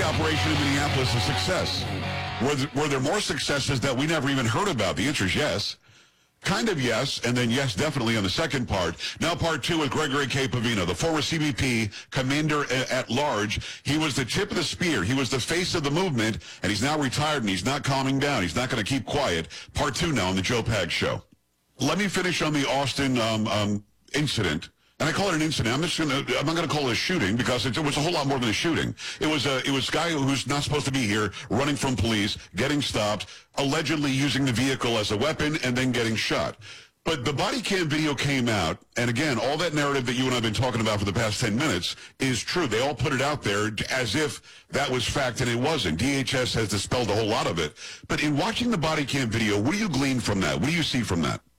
operation in Minneapolis a success? Were there more successes that we never even heard about? The answer is yes. Kind of yes, and then yes, definitely on the second part. Now part two with Gregory K. Pavino, the former CBP commander at large. He was the tip of the spear. He was the face of the movement, and he's now retired, and he's not calming down. He's not going to keep quiet. Part two now on the Joe Pags Show. Let me finish on the Austin incident. And I call it an incident. I'm not going to call it a shooting because it was a whole lot more than a shooting. It was a guy who's not supposed to be here, running from police, getting stopped, allegedly using the vehicle as a weapon, and then getting shot. But the body cam video came out, and again, all that narrative that you and I have been talking about for the past 10 minutes is true. They all put it out there as if that was fact, and it wasn't. DHS has dispelled a whole lot of it. But in watching the body cam video, what do you glean from that? What do you see from that?